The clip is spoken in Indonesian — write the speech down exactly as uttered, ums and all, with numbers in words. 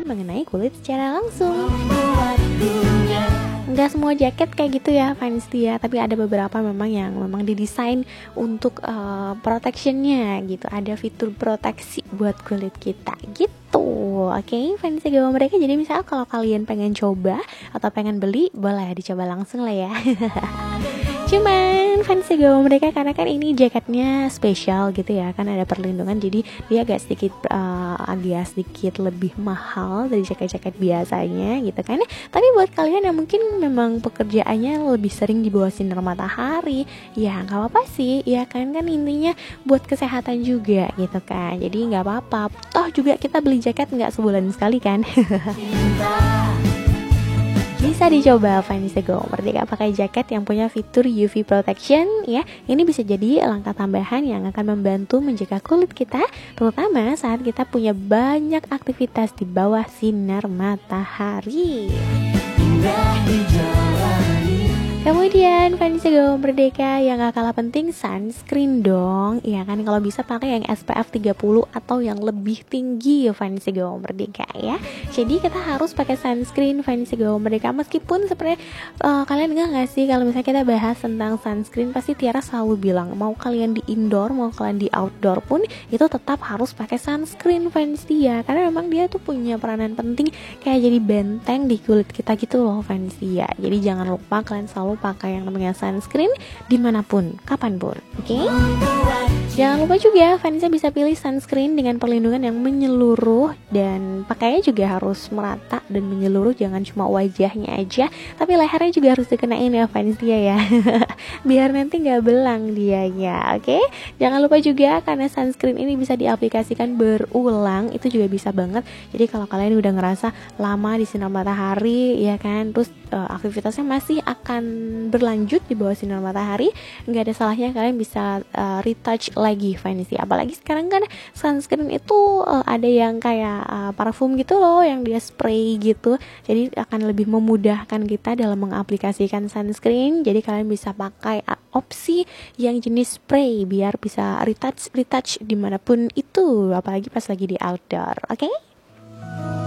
pengetahuan mengenai kulit secara langsung. Nggak semua jaket kayak gitu ya fans ya, tapi ada beberapa memang yang memang didesain untuk uh, protectionnya gitu, ada fitur proteksi buat kulit kita gitu. Oke okay, fans gawa mereka, jadi misal kalau kalian pengen coba atau pengen beli, boleh dicoba langsung lah ya. Cuman fans gawa mereka karena kan ini jaketnya spesial gitu ya, kan ada perlindungan, jadi dia agak sedikit uh, agak sedikit lebih mahal dari jaket-jaket biasanya gitu kan. Tapi buat kalian yang mungkin memang pekerjaannya lebih sering di bawah sinar matahari, ya nggak apa-apa sih, ya kan kan intinya buat kesehatan juga gitu kan. Jadi nggak apa-apa. Toh juga kita beli jaket nggak sebulan sekali kan. Bisa dicoba fans gawa merdeka pakai jaket yang punya fitur U V protection ya. Ini bisa jadi langkah tambahan yang akan membantu menjaga kulit kita, terutama saat kita punya banyak aktivitas di bawah sinar matahari. Kemudian fans gawa merdeka yang gak kalah penting sunscreen dong. Ya kan, kalau bisa pakai yang S P F tiga puluh atau yang lebih tinggi ya fans gawa merdeka ya. Jadi kita harus pakai sunscreen fans gawa merdeka, meskipun sebenarnya uh, kalian enggak nggak sih kalau misalnya kita bahas tentang sunscreen, pasti Tiara selalu bilang mau kalian di indoor mau kalian di outdoor pun itu tetap harus pakai sunscreen fans dia, karena memang dia tuh punya peranan penting kayak jadi benteng di kulit kita gitu loh fans dia. Jadi jangan lupa kalian selalu pakai yang namanya sunscreen dimanapun, kapanpun, oke? Okay? Jangan lupa juga fansnya bisa pilih sunscreen dengan perlindungan yang menyeluruh, dan pakainya juga harus merata dan menyeluruh, jangan cuma wajahnya aja, tapi lehernya juga harus dikenain ya fans dia ya. Biar nanti nggak belang dianya, oke? Okay? Jangan lupa juga karena sunscreen ini bisa diaplikasikan berulang, itu juga bisa banget. Jadi kalau kalian udah ngerasa lama di sinar matahari ya kan, terus uh, aktivitasnya masih akan berlanjut di bawah sinar matahari, nggak ada salahnya kalian bisa uh, retouch lagi fans ya. Apalagi sekarang kan sunscreen itu uh, ada yang kayak uh, parfum gitu loh, yang dia spray gitu, jadi akan lebih memudahkan kita dalam mengaplikasikan sunscreen. Jadi kalian bisa pakai uh, opsi yang jenis spray biar bisa retouch retouch dimanapun itu, apalagi pas lagi di outdoor, oke? Okay?